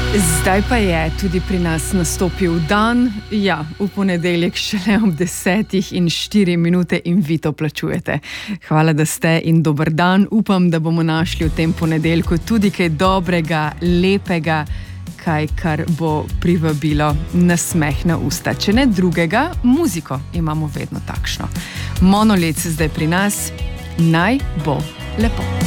Zdaj pa je tudi pri nas nastopil dan, ja, v ponedeljek šele ob 10:04 in vi to plačujete. Hvala, da ste in dober dan. Upam, da bomo našli v tem ponedeljku tudi kaj dobrega, lepega, kaj, kar bo privabilo nasmeh na usta. Če ne drugega, muziko imamo vedno takšno. Monolith zdaj pri nas, naj bo lepo.